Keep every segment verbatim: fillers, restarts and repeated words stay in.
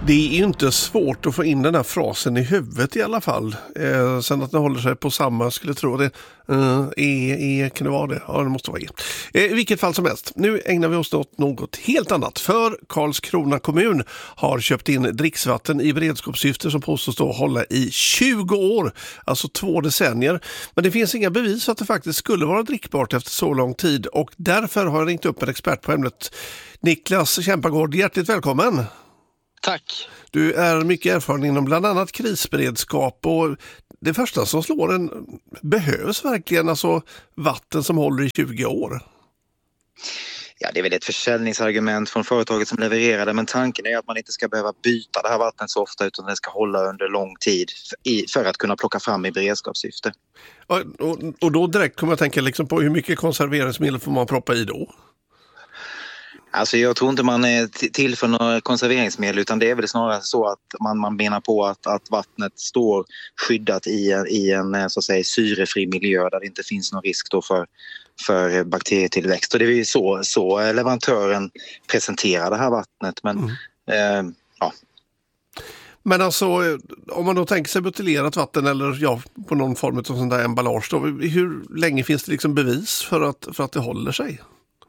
Det är ju inte svårt att få in den här frasen i huvudet i alla fall. Eh, sen att den håller sig på samma, skulle tro det. Eh, e, e, kan det vara det? Ja, det måste vara E. Eh, I vilket fall som helst. Nu ägnar vi oss åt något helt annat. För Karlskrona kommun har köpt in dricksvatten i beredskapssyfte som påstås då hålla i tjugo år. Alltså två decennier. Men det finns inga bevis att det faktiskt skulle vara drickbart efter så lång tid. Och därför har jag ringt upp en expert på ämnet. Niklas Kämpagård, hjärtligt välkommen. Tack. Du är mycket erfaren inom bland annat krisberedskap, och det första som slår en, behövs verkligen alltså vatten som håller i tjugo år? Ja, det är väl ett försäljningsargument från företaget som levererar det, men tanken är att man inte ska behöva byta det här vattnet så ofta, utan det ska hålla under lång tid i, för att kunna plocka fram i beredskapssyfte. Och, och, och då direkt kommer jag tänka liksom på hur mycket konserveringsmedel får man proppa i då? Alltså jag tror inte man är till för några konserveringsmedel, utan det är väl snarare så att man, man menar på att, att vattnet står skyddat i en, i en så att säga, syrefri miljö där det inte finns någon risk då för, för bakterietillväxt. Och det är ju så, så leverantören presenterar det här vattnet. Men, mm. eh, ja. Men alltså, om man då tänker sig buteljerat vatten eller ja, på någon form av sån där emballage, då, hur länge finns det liksom bevis för att, för att det håller sig?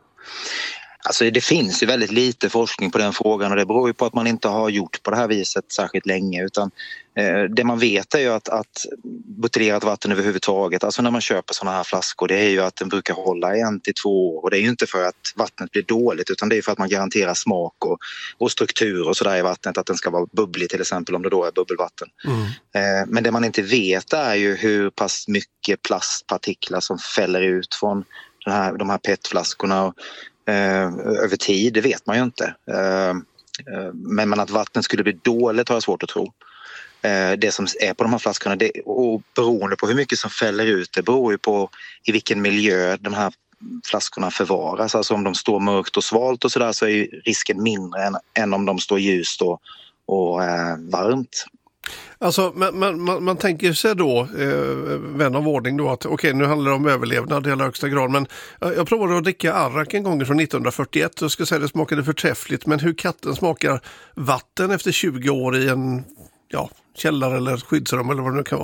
Alltså det finns ju väldigt lite forskning på den frågan, och det beror ju på att man inte har gjort på det här viset särskilt länge, utan eh, det man vet är ju att, att buteljerat vatten överhuvudtaget, alltså när man köper sådana här flaskor, det är ju att den brukar hålla i en till två år, och det är ju inte för att vattnet blir dåligt, utan det är för att man garanterar smak och, och struktur och sådär i vattnet, att den ska vara bubblig till exempel om det då är bubbelvatten. Mm. Eh, men det man inte vet är ju hur pass mycket plastpartiklar som fäller ut från den här, de här P E T-flaskorna och Uh, över tid, det vet man ju inte. Uh, uh, men, men att vattnet skulle bli dåligt har jag svårt att tro. Uh, det som är på de här flaskorna, det, och beroende på hur mycket som fäller ut, det beror ju på i vilken miljö de här flaskorna förvaras. Alltså om de står mörkt och svalt och sådär, så är ju risken mindre än, än om de står ljust och, och uh, varmt. Alltså, man, man, man tänker sig då, eh, vän av ordning då, att okej, okay, nu handlar det om överlevnad i allra högsta grad, men jag provade att dricka arrak en gång från nittonhundrafyrtioett, och jag ska säga att det smakade förträffligt, men hur katten smakar vatten efter tjugo år i en ja, källare eller skyddsrum eller vad det nu kan vara?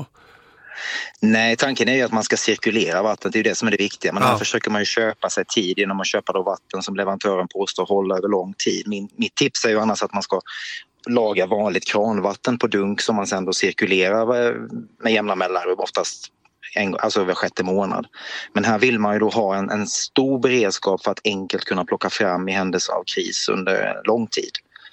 Nej, tanken är ju att man ska cirkulera vattnet, det är ju det som är det viktiga, men ja. Här försöker man ju köpa sig tid genom att köpa då vatten som leverantören påstår hålla över lång tid. Min, mitt tips är ju annars att man ska laga vanligt kranvatten på dunk som man sedan då cirkulerar med jämna mellanrum, oftast en, alltså över sjätte månad. Men här vill man ju då ha en, en stor beredskap för att enkelt kunna plocka fram i händelse av kris under lång tid.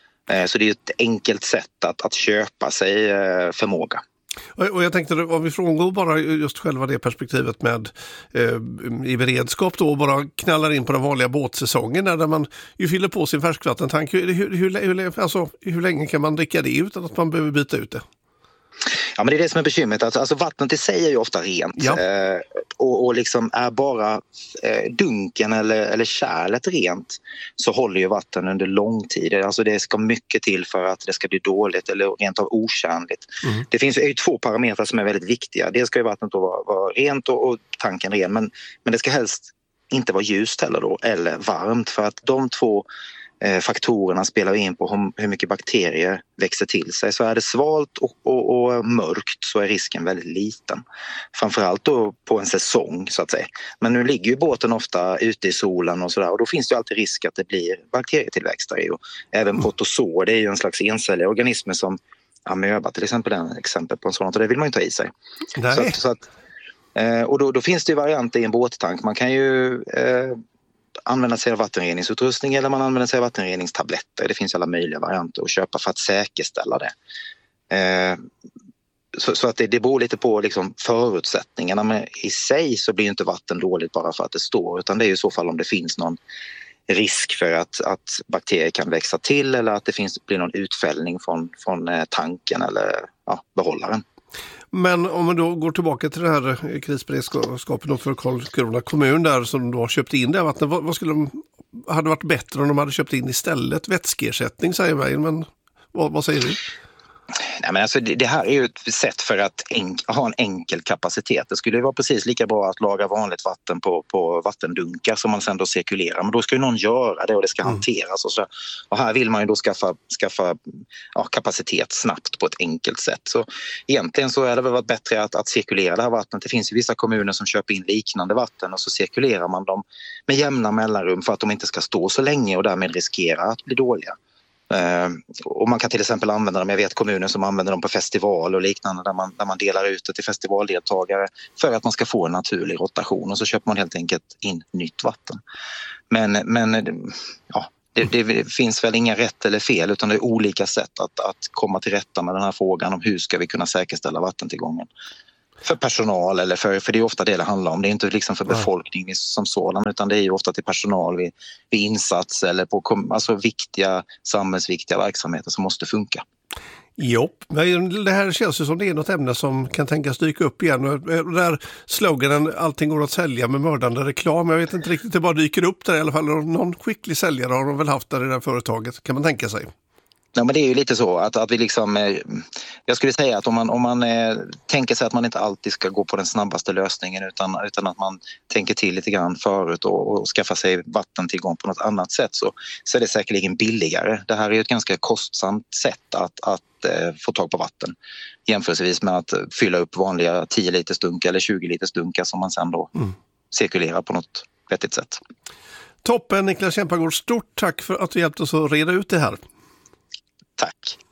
Så det är ett enkelt sätt att, att köpa sig förmåga. Och jag tänkte, om vi frångår bara just själva det perspektivet med eh, i beredskap då, och bara knallar in på den vanliga båtsäsongen där man ju fyller på sin färskvattentank. Hur, hur, hur, alltså, hur länge kan man dricka det utan att man behöver byta ut det? Ja, men det är det som är bekymret. Alltså, alltså vattnet i sig är ju ofta rent. Ja. Eh, och, och liksom är bara eh, dunken eller, eller kärlet rent, så håller ju vatten under lång tid. Alltså det ska mycket till för att det ska bli dåligt eller rent av okärnligt. Mm. Det finns ju två parametrar som är väldigt viktiga. Dels ska ju vattnet då vara, vara rent och, och tanken ren, men, men det ska helst inte vara ljust heller då, eller varmt, för att de två faktorerna spelar in på hur mycket bakterier växer till sig. Så är det svalt och, och, och mörkt, så är risken väldigt liten. Framförallt då på en säsong så att säga. Men nu ligger ju båten ofta ute i solen och sådär, och då finns det ju alltid risk att det blir bakterietillväxt där. Och även protozoer, det är ju en slags encelliga organismer som amöba till exempel, är exempel på en sån, och det vill man ju ta i sig. Nej. Så att, så att, och då, då finns det ju varianter i en båttank. Man kan ju eh, använda sig av vattenreningsutrustning, eller man använder sig av vattenreningstabletter. Det finns alla möjliga varianter att köpa för att säkerställa det. Eh, så, så att det, det beror lite på liksom förutsättningarna, men i sig så blir inte vatten dåligt bara för att det står, utan det är ju i så fall om det finns någon risk för att, att bakterier kan växa till, eller att det finns, blir någon utfällning från, från tanken eller ja, behållaren. Men om man då går tillbaka till det här krisberedskapen för Karlskrona kommun där som då har köpt in det här vattnet, vad, vad skulle de, hade varit bättre om de hade köpt in istället? Vätskeersättning säger mig, men vad, vad säger du? Nej, men alltså det, det här är ju ett sätt för att enk, ha en enkel kapacitet. Det skulle ju vara precis lika bra att laga vanligt vatten på, på vattendunkar som man sen då cirkulerar. Men då ska ju någon göra det och det ska mm. hanteras. Och, så. Och här vill man ju då skaffa, skaffa ja, kapacitet snabbt på ett enkelt sätt. Så egentligen så är det väl varit bättre att, att cirkulera det här vattnet. Det finns ju vissa kommuner som köper in liknande vatten och så cirkulerar man dem med jämna mellanrum för att de inte ska stå så länge och därmed riskera att bli dåliga. Uh, och man kan till exempel använda dem, jag vet kommuner som använder dem på festival och liknande där man, där man delar ut det till festivaldeltagare för att man ska få en naturlig rotation och så köper man helt enkelt in nytt vatten. Men, men ja, det, det finns väl inga rätt eller fel utan det är olika sätt att, att komma till rätta med den här frågan om hur ska vi kunna säkerställa vattentillgången. För personal eller för, för det är ofta det det handlar om. Det är inte liksom för befolkningen som sådan utan det är ju ofta till personal vid, vid insats eller på alltså viktiga, samhällsviktiga verksamheter som måste funka. Jo, det här känns ju som det är något ämne som kan tänkas dyka upp igen. Där sloganen allting går att sälja med mördande reklam. Jag vet inte riktigt, det bara dyker upp där i alla fall. Någon skicklig säljare har de väl haft där i det här företaget, kan man tänka sig. Ja, men det är ju lite så att, att vi liksom, eh, jag skulle säga att om man, om man eh, tänker sig att man inte alltid ska gå på den snabbaste lösningen utan, utan att man tänker till lite grann förut och, och skaffa sig vattentillgång på något annat sätt så, så är det säkerligen billigare. Det här är ju ett ganska kostsamt sätt att, att eh, få tag på vatten jämförelsevis med att fylla upp vanliga tio liters dunkar eller tjugo liters dunkar som man sen då mm. cirkulerar på något vettigt sätt. Toppen, Niklas Kämpagård, stort tack för att du hjälpte oss att reda ut det här. Tack.